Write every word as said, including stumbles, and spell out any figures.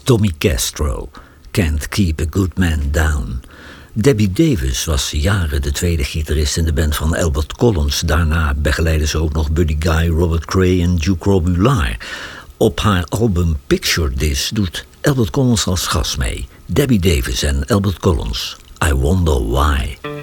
Tommy Castro, Can't Keep a Good Man Down. Debbie Davis was jaren de tweede gitarist in de band van Albert Collins. Daarna begeleidde ze ook nog Buddy Guy, Robert Cray en Duke Robillard. Op haar album Picture This doet Albert Collins als gast mee. Debbie Davis en Albert Collins, I Wonder Why.